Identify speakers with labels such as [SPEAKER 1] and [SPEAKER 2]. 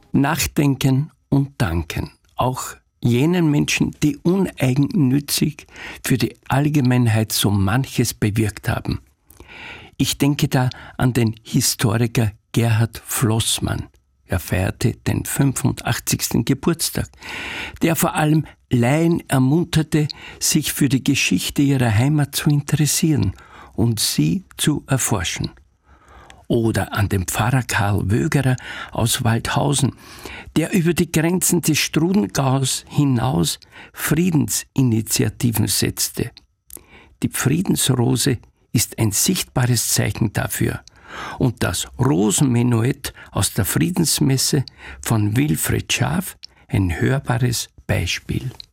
[SPEAKER 1] Nachdenken und danken. Auch jenen Menschen, die uneigennützig für die Allgemeinheit so manches bewirkt haben. Ich denke da an den Historiker Gerhard Flossmann. Er feierte den 85. Geburtstag, der vor allem Laien ermunterte, sich für die Geschichte ihrer Heimat zu interessieren und sie zu erforschen. Oder an den Pfarrer Karl Wögerer aus Waldhausen, der über die Grenzen des Strudengaus hinaus Friedensinitiativen setzte. Die Friedensrose ist ein sichtbares Zeichen dafür. Und das Rosenmenuett aus der Friedensmesse von Wilfried Schaaf ein hörbares Beispiel.